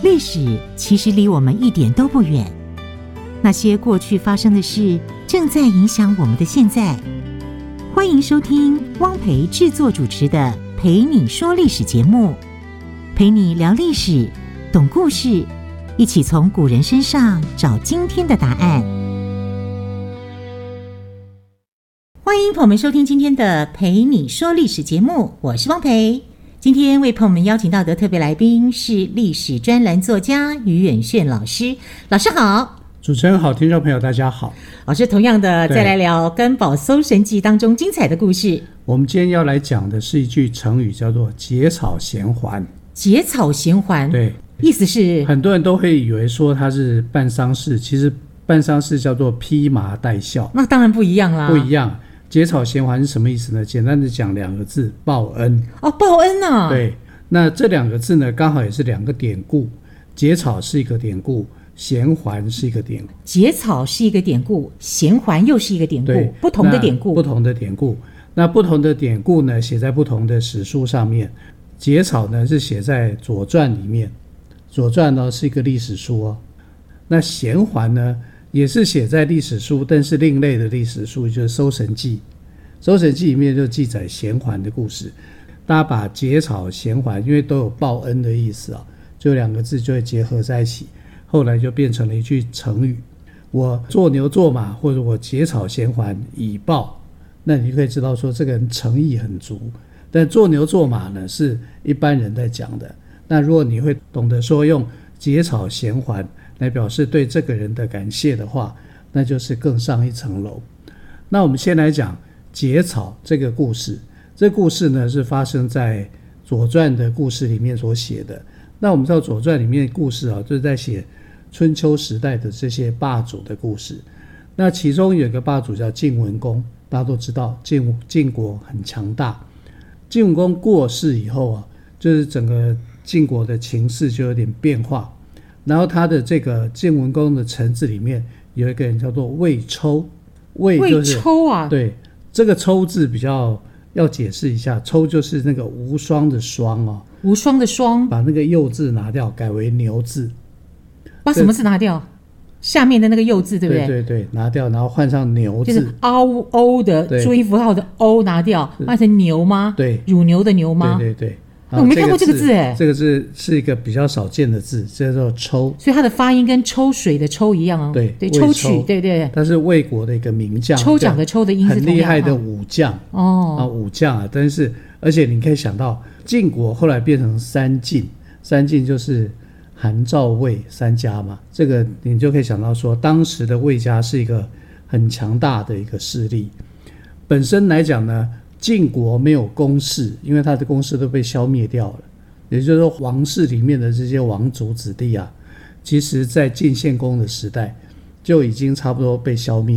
历史其实离我们一点都不远，那些过去发生的事正在影响我们的现在。欢迎收听汪培制作主持的《陪你说历史》节目，陪你聊历史，懂故事，一起从古人身上找今天的答案。欢迎朋友们收听今天的《陪你说历史》节目，我是汪培。今天为朋友们邀请到的特别来宾是历史专栏作家于远炫老师。老师好。 主持人好，听众朋友大家好。 老师同样的再来聊《甘宝搜神记》当中精彩的故事。 我们今天要来讲的是一句成语，叫做结草衔环。 结草衔环， 对， 意思是很多人都会以为说它是办丧事，其实办丧事叫做披麻戴孝。 那当然不一样啦。 不一样。结草衔环是什么意思呢？简单的讲两个字，报恩。 哦，报恩啊。 对，那这两个字呢，刚好也是两个典故。结草是一个典故，衔环是一个典故。 结草是一个典故，衔环又是一个典故，不同的典故。 不同的典故。那不同的典故呢，写在不同的史书上面。结草呢是写在《左传》里面，《左传》呢是一个历史书哦。那衔环呢也是写在历史书，但是另类的历史书，就是《搜神记》。《搜神记》里面就记载衔环的故事。大家把结草衔环，因为都有报恩的意思啊，就两个字就会结合在一起，后来就变成了一句成语。我做牛做马，或者我结草衔环以报，那你就可以知道说这个人诚意很足。但做牛做马呢，是一般人在讲的。那如果你会懂得说用结草衔环来表示对这个人的感谢的话，那就是更上一层楼。那我们先来讲结草这个故事。这故事呢是发生在《左传》的故事里面所写的。那我们知道《左传》里面的故事啊，就是在写春秋时代的这些霸主的故事。那其中有一个霸主叫晋文公，大家都知道晋国很强大。晋文公过世以后啊，就是整个晋国的情势就有点变化。然后他的这个晋文公的臣子里面有一个人叫做魏抽。魏抽啊？ 对，这个抽字比较要解释一下，抽就是那个无双的双哦， 无双的双， 把那个右字拿掉，改为牛字。 把什么字拿掉？下面的那个右字，对不对？ 对对对，拿掉，然后换上牛字， 就是欧的注音符号的欧拿掉，换成牛吗？ 对， 乳牛的牛吗？ 对对对。 我没看过这个字哎， 这个字是一个比较少见的字，叫做抽， 所以它的发音跟抽水的抽一样哦。 对对，抽取，对对。 他是魏国的一个名将， 抽奖的抽的音是很厉害的武将哦， 武将啊！但是而且你可以想到，晋国后来变成三晋，三晋就是韩赵魏三家嘛，这个你就可以想到说，当时的魏家是一个很强大的一个势力。本身来讲呢，晋国没有公室，因为他的公室都被消灭掉了。也就是说，皇室里面的这些王族子弟啊，其实在晋献公的时代就已经差不多被消灭。